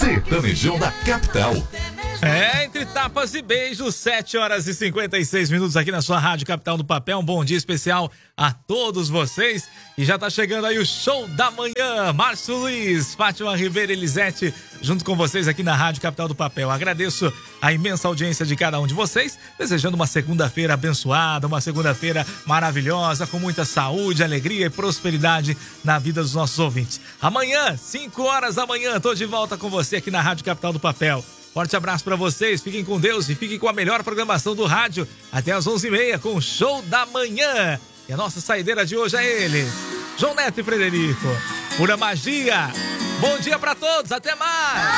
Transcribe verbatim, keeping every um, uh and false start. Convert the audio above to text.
Sertanejão da Capital. É, entre tapas e beijos, sete horas e cinquenta e seis minutos aqui na sua Rádio Capital do Papel. Um bom dia especial a todos vocês. E já tá chegando aí o show da manhã. Márcio Luiz, Fátima Ribeiro, Elisete, junto com vocês aqui na Rádio Capital do Papel. Agradeço a imensa audiência de cada um de vocês, desejando uma segunda-feira abençoada, uma segunda-feira maravilhosa, com muita saúde, alegria e prosperidade na vida dos nossos ouvintes. Amanhã, cinco horas da manhã, tô de volta com você aqui na Rádio Capital do Papel. Forte abraço pra vocês, fiquem com Deus e fiquem com a melhor programação do rádio até às onze e meia com o Show da Manhã. E a nossa saideira de hoje é eles, João Neto e Frederico. Pura magia. Bom dia pra todos, até mais.